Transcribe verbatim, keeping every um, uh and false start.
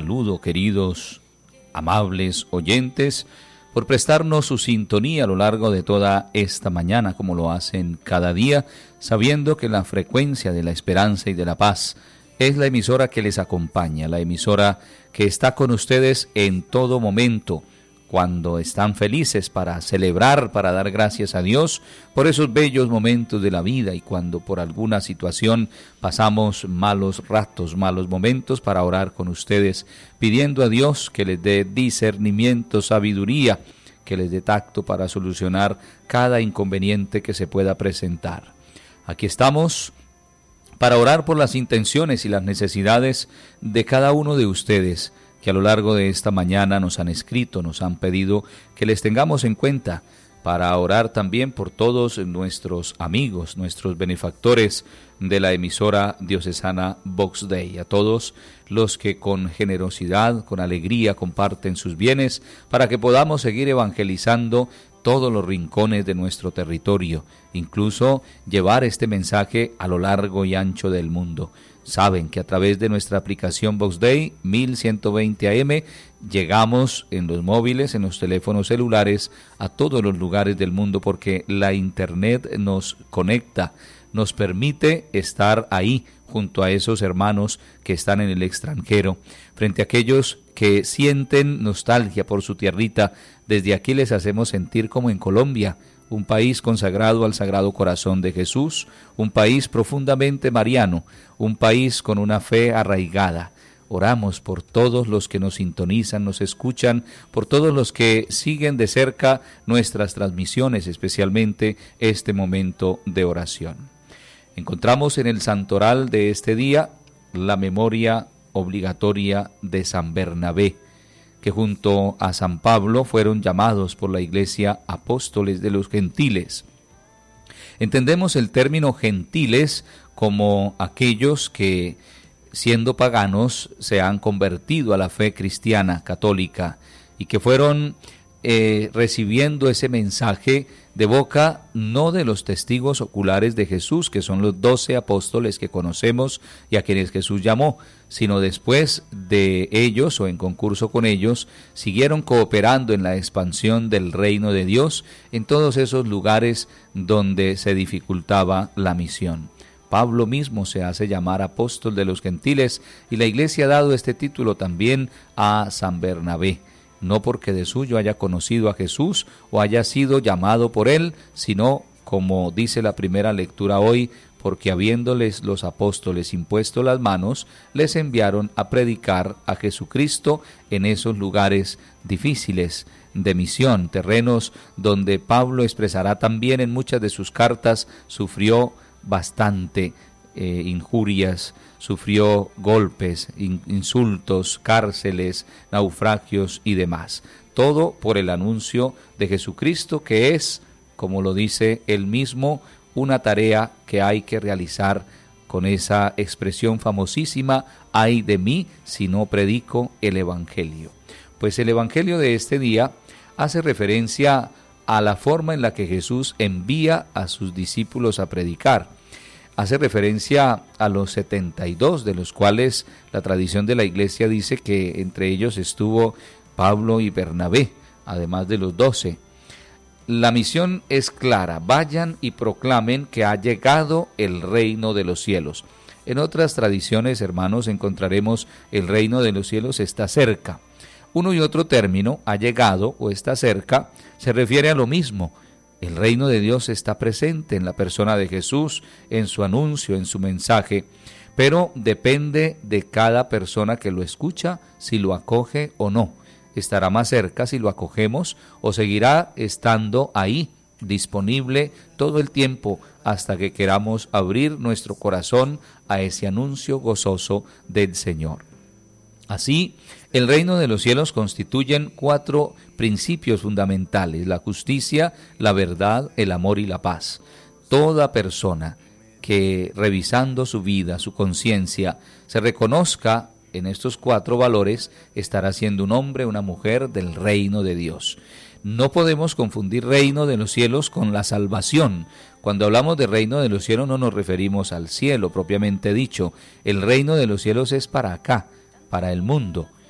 saludo, queridos, amables oyentes, por prestarnos su sintonía a lo largo de toda esta mañana, como lo hacen cada día, sabiendo que la frecuencia de la esperanza y de la paz es la emisora que les acompaña, la emisora que está con ustedes en todo momento, cuando están felices para celebrar, para dar gracias a Dios por esos bellos momentos de la vida, y cuando por alguna situación pasamos malos ratos, malos momentos, para orar con ustedes, pidiendo a Dios que les dé discernimiento, sabiduría, que les dé tacto para solucionar cada inconveniente que se pueda presentar. Aquí estamos para orar por las intenciones y las necesidades de cada uno de ustedes, que a lo largo de esta mañana nos han escrito, nos han pedido que les tengamos en cuenta, para orar también por todos nuestros amigos, nuestros benefactores de la emisora diocesana Vox Dei, a todos los que con generosidad, con alegría comparten sus bienes, para que podamos seguir evangelizando todos los rincones de nuestro territorio, incluso llevar este mensaje a lo largo y ancho del mundo. Saben que a través de nuestra aplicación Vox Dei mil ciento veinte A M llegamos en los móviles, en los teléfonos celulares, a todos los lugares del mundo, porque la internet nos conecta, nos permite estar ahí junto a esos hermanos que están en el extranjero, frente a aquellos que sienten nostalgia por su tierrita. Desde aquí les hacemos sentir como en Colombia, un país consagrado al Sagrado Corazón de Jesús, un país profundamente mariano, un país con una fe arraigada. Oramos por todos los que nos sintonizan, nos escuchan, por todos los que siguen de cerca nuestras transmisiones, especialmente este momento de oración. Encontramos en el santoral de este día la memoria obligatoria de San Bernabé, que junto a San Pablo fueron llamados por la Iglesia apóstoles de los gentiles. Entendemos el término gentiles como aquellos que, siendo paganos, se han convertido a la fe cristiana católica y que fueron eh, recibiendo ese mensaje de boca no de los testigos oculares de Jesús, que son los doce apóstoles que conocemos y a quienes Jesús llamó, sino después de ellos o en concurso con ellos, siguieron cooperando en la expansión del reino de Dios en todos esos lugares donde se dificultaba la misión. Pablo mismo se hace llamar apóstol de los gentiles, y la Iglesia ha dado este título también a San Bernabé, no porque de suyo haya conocido a Jesús o haya sido llamado por él, sino, como dice la primera lectura hoy, porque habiéndoles los apóstoles impuesto las manos, les enviaron a predicar a Jesucristo en esos lugares difíciles de misión, terrenos donde Pablo expresará también en muchas de sus cartas, sufrió bastante eh, injurias, sufrió golpes, in, insultos, cárceles, naufragios y demás. Todo por el anuncio de Jesucristo, que es, como lo dice él mismo, una tarea que hay que realizar con esa expresión famosísima: ay de mí si no predico el Evangelio. Pues el Evangelio de este día hace referencia a la forma en la que Jesús envía a sus discípulos a predicar. Hace referencia a los setenta y dos, de los cuales la tradición de la Iglesia dice que entre ellos estuvo Pablo y Bernabé, además de los doce. La misión es clara: vayan y proclamen que ha llegado el reino de los cielos. En otras tradiciones, hermanos, encontraremos el reino de los cielos está cerca. Uno y otro término, ha llegado o está cerca, se refiere a lo mismo. El reino de Dios está presente en la persona de Jesús, en su anuncio, en su mensaje, pero depende de cada persona que lo escucha si lo acoge o no. Estará más cerca si lo acogemos, o seguirá estando ahí, disponible todo el tiempo hasta que queramos abrir nuestro corazón a ese anuncio gozoso del Señor. Así, el reino de los cielos constituyen cuatro principios fundamentales: la justicia, la verdad, el amor y la paz. Toda persona que, revisando su vida, su conciencia, se reconozca en estos cuatro valores, estará siendo un hombre, una mujer del reino de Dios. No podemos confundir reino de los cielos con la salvación. Cuando hablamos de reino de los cielos no nos referimos al cielo propiamente dicho. El reino de los cielos es para acá, para el mundo.